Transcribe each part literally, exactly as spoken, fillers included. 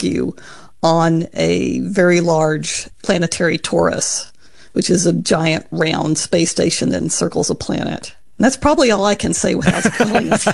rescue on a very large planetary torus, which is a giant round space station that encircles a planet. And that's probably all I can say without spoiling it.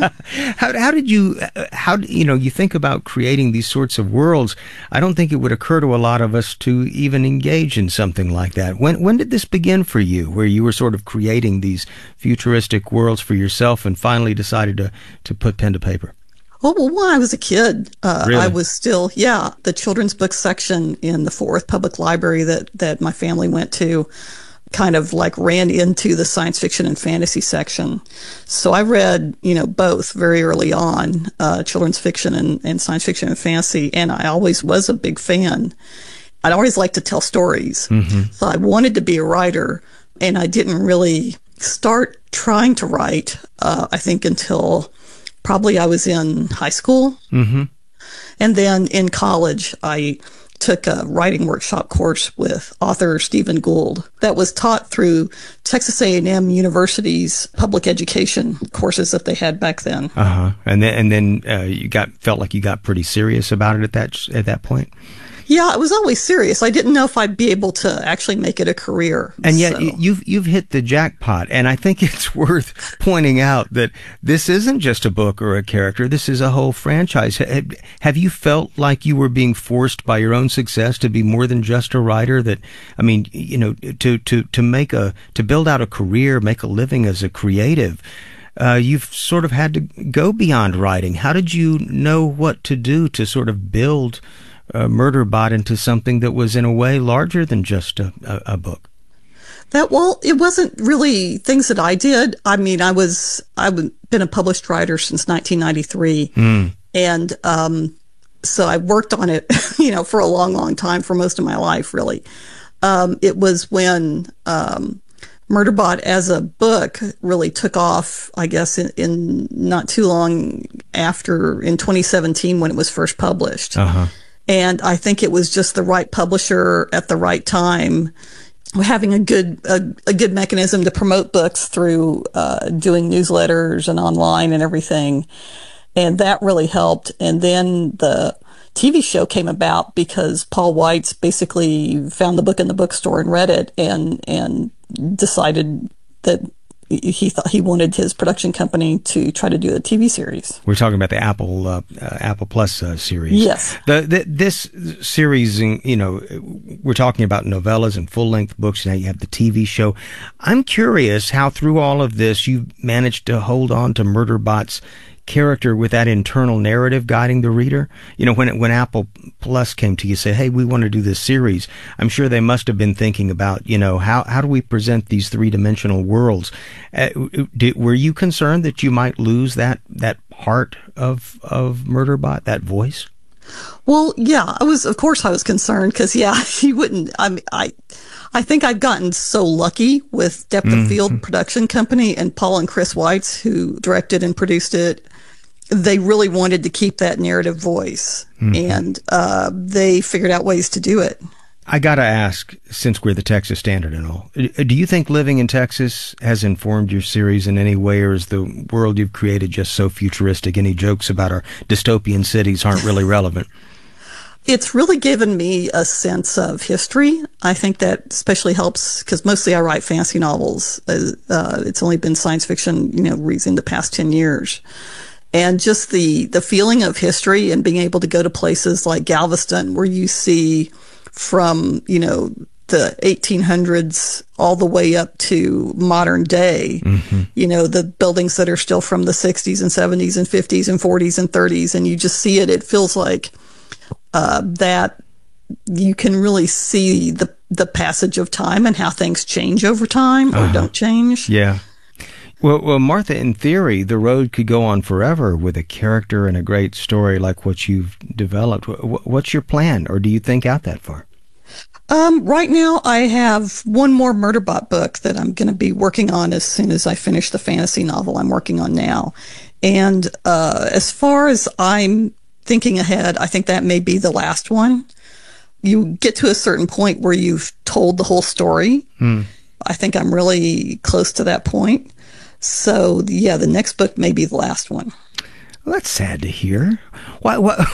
how, how did you, how, you know, you think about creating these sorts of worlds. I don't think it would occur to a lot of us to even engage in something like that. When, when did this begin for you, where you were sort of creating these futuristic worlds for yourself and finally decided to, to put pen to paper? Oh, well, when I was a kid, uh, really? I was still, yeah, the children's book section in the Fort Worth Public Library that, that my family went to kind of like ran into the science fiction and fantasy section. So I read, you know, both very early on, uh, children's fiction and, and science fiction and fantasy. And I always was a big fan. I'd always liked to tell stories. Mm-hmm. So I wanted to be a writer, and I didn't really start trying to write, uh, I think until probably I was in high school. Mm-hmm. And then in college, I took a writing workshop course with author Stephen Gould that was taught through Texas A and M University's public education courses that they had back then. Uh-huh. And then, and then uh, you got felt like you got pretty serious about it at that at that point? Yeah, I was always serious. I didn't know if I'd be able to actually make it a career. And yet so. you've you've hit the jackpot. And I think it's worth pointing out that this isn't just a book or a character. This is a whole franchise. Have you felt like you were being forced by your own success to be more than just a writer? That, I mean, you know, to to to make a to build out a career, make a living as a creative, Uh, you've sort of had to go beyond writing. How did you know what to do to sort of build uh, Murderbot into something that was in a way larger than just a, a, a book? That, well, it wasn't really things that I did. I mean, I was, I've been a published writer since nineteen ninety-three. Mm. And, um, so I worked on it, you know, for a long, long time, for most of my life, really. Um, it was when, um, Murderbot as a book really took off, I guess, in, in not too long after, in twenty seventeen, when it was first published. Uh-huh. And I think it was just the right publisher at the right time, having a good a, a good mechanism to promote books through uh, doing newsletters and online and everything. And that really helped. And then the T V show came about because Paul Weitz basically found the book in the bookstore and read it and and decided that he thought he wanted his production company to try to do a T V series. We're talking about the Apple uh, uh, Apple Plus uh, series. Yes. The, the this series, you know, we're talking about novellas and full length books. Now you have the T V show. I'm curious how through all of this you managed to hold on to Murderbot's character with that internal narrative guiding the reader. You know, when it, when Apple Plus came to you, say, hey, we want to do this series, I'm sure they must have been thinking about, you know, how how do we present these three-dimensional worlds? Uh, did, were you concerned that you might lose that that part of of Murderbot, that voice? Well, yeah, I was, of course I was concerned because, yeah, he wouldn't, I mean, I, I think I've gotten so lucky with Depth of Field mm-hmm. Production Company and Paul and Chris Weitz, who directed and produced it. They really wanted to keep that narrative voice, mm-hmm. and uh, they figured out ways to do it. I got to ask, since we're the Texas Standard and all, do you think living in Texas has informed your series in any way, or is the world you've created just so futuristic, any jokes about our dystopian cities aren't really relevant? It's really given me a sense of history. I think that especially helps because mostly I write fantasy novels. Uh, it's only been science fiction, you know, in the past ten years. And just the, the feeling of history and being able to go to places like Galveston where you see from, you know, the eighteen hundreds all the way up to modern day, mm-hmm. you know, the buildings that are still from the sixties and seventies and fifties and forties and thirties. And you just see it. It feels like uh, that you can really see the, the passage of time and how things change over time or uh-huh. don't change. Yeah. Well, well, Martha, in theory, the road could go on forever with a character and a great story like what you've developed. What's your plan, or do you think out that far? Um, right now, I have one more Murderbot book that I'm going to be working on as soon as I finish the fantasy novel I'm working on now. And uh, as far as I'm thinking ahead, I think that may be the last one. You get to a certain point where you've told the whole story. Hmm. I think I'm really close to that point. So, yeah, the next book may be the last one. Well, that's sad to hear. Why? Why